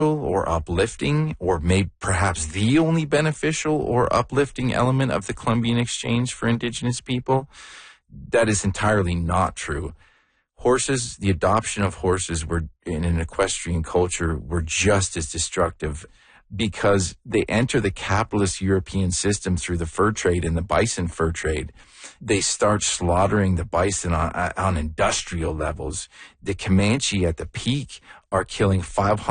or uplifting, or maybe perhaps the only beneficial or uplifting element of the Columbian Exchange for Indigenous people. That is entirely not true. Horses, the adoption of horses were in an equestrian culture were just as destructive because they enter the capitalist European system through the fur trade and the bison fur trade. They start slaughtering the bison on industrial levels. The Comanche at the peak are killing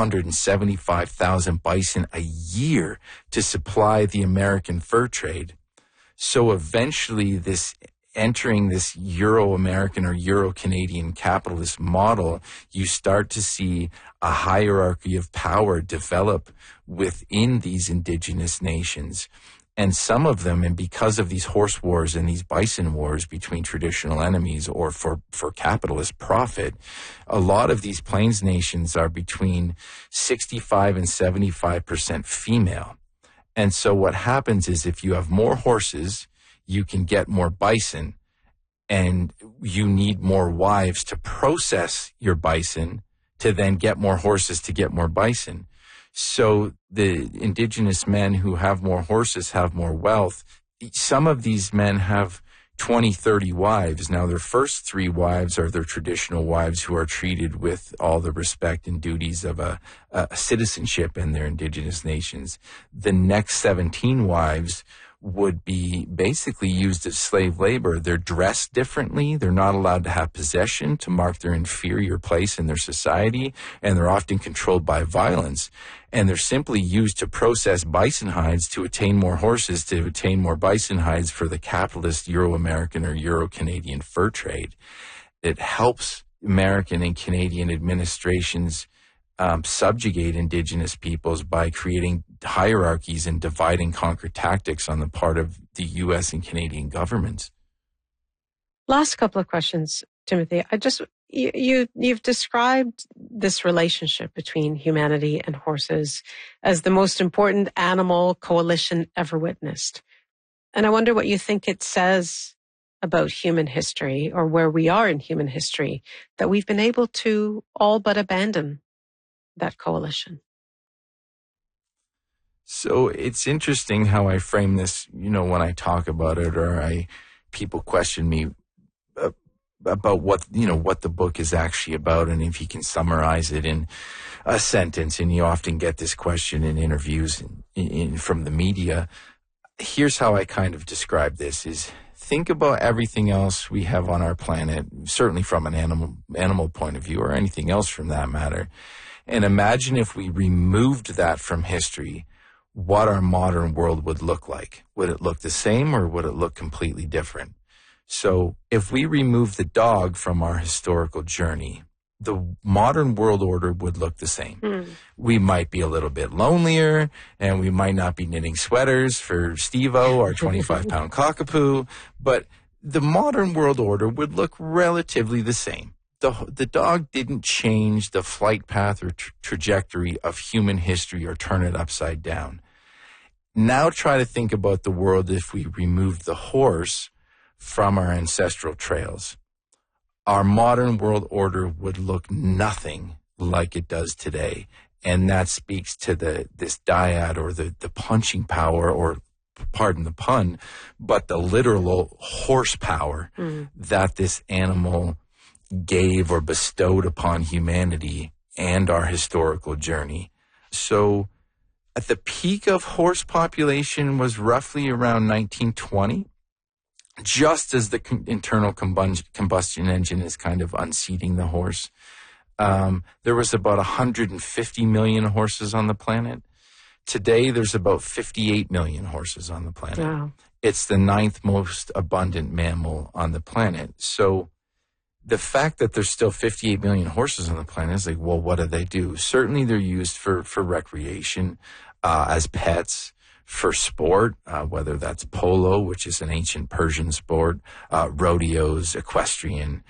575,000 bison a year to supply the American fur trade. So eventually entering this Euro-American or Euro-Canadian capitalist model, you start to see a hierarchy of power develop within these indigenous nations. And some of them, and because of these horse wars and these bison wars between traditional enemies or for capitalist profit, a lot of these plains nations are between 65 and 75% female. And so what happens is if you have more horses, you can get more bison, and you need more wives to process your bison to then get more horses to get more bison. So the indigenous men who have more horses have more wealth. Some of these men have 20, 30 wives. Now, their first 3 wives are their traditional wives who are treated with all the respect and duties of a citizenship in their indigenous nations. The next 17 wives would be basically used as slave labor. They're dressed differently. They're not allowed to have possession to mark their inferior place in their society, and they're often controlled by violence. And they're simply used to process bison hides to attain more horses, to attain more bison hides for the capitalist Euro-American or Euro-Canadian fur trade. It helps American and Canadian administrations subjugate indigenous peoples by creating hierarchies and divide and conquer tactics on the part of the U.S. and Canadian governments. Last couple of questions, Timothy. You've described this relationship between humanity and horses as the most important animal coalition ever witnessed. And I wonder what you think it says about human history, or where we are in human history, that we've been able to all but abandon that coalition. So it's interesting how I frame this, when I talk about it, or people question me about what the book is actually about, and if you can summarize it in a sentence. And you often get this question in interviews from the media. Here's how I kind of describe this: is think about everything else we have on our planet, certainly from an animal point of view, or anything else from that matter. And imagine if we removed that from history, what our modern world would look like. Would it look the same, or would it look completely different? So if we remove the dog from our historical journey, the modern world order would look the same. We might be a little bit lonelier, and we might not be knitting sweaters for Steve-O, our 25-pound cockapoo, but the modern world order would look relatively the same. The dog didn't change the flight path or trajectory of human history or turn it upside down. Now try to think about the world if we removed the horse from our ancestral trails. Our modern world order would look nothing like it does today. And that speaks to this dyad, or the punching power, or pardon the pun, but the literal horsepower that this animal gave or bestowed upon humanity and our historical journey. So at the peak of horse population was roughly around 1920, just as the internal combustion engine is kind of unseating the horse. There was about 150 million horses on the planet. Today, there's about 58 million horses on the planet. Wow. It's the 9th most abundant mammal on the planet. So the fact that there's still 58 million horses on the planet is like, well, what do they do? Certainly they're used for recreation, as pets, for sport, whether that's polo, which is an ancient Persian sport, rodeos, equestrian.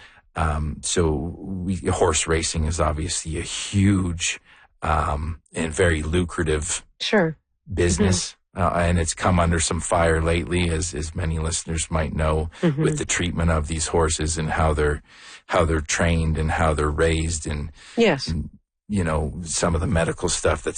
Horse racing is obviously a huge and very lucrative business. And it's come under some fire lately, as many listeners might know, with the treatment of these horses and how they're trained and how they're raised, and, yes, and some of the medical stuff that's